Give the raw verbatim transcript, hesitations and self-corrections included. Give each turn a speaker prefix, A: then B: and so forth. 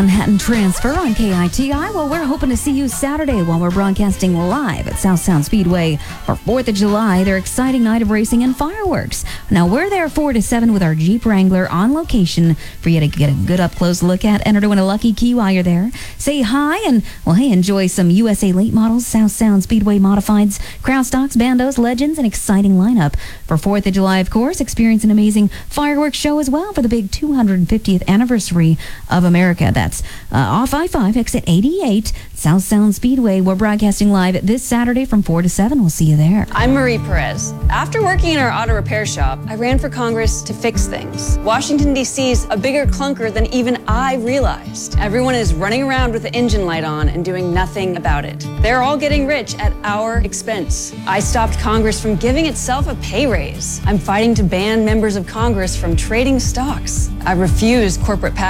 A: Manhattan Transfer on K I T I. Well, we're hoping to see you Saturday while we're broadcasting live at South Sound Speedway for fourth of July, their exciting night of racing and fireworks. Now, we're there four to seven with our Jeep Wrangler on location for you to get a good up-close look at. Enter to win a lucky key while you're there. Say hi and, well, hey, enjoy some U S A late models, South Sound Speedway modifieds, crowd stocks, bandos, legends, and exciting lineup. For fourth of July, of course, experience an amazing fireworks show as well for the big two hundred fiftieth anniversary of America. That's uh, off I five, exit eighty-eight, South Sound Speedway. We're broadcasting live this Saturday from four to seven. We'll see you there.
B: I'm Marie Perez. After working in our auto repair shop, I ran for Congress to fix things. Washington, D C's a bigger clunker than even I realized. Everyone is running around with the engine light on and doing nothing about it. They're all getting rich at our expense. I stopped Congress from giving itself a pay raise. I'm fighting to ban members of Congress from trading stocks. I refuse corporate PAC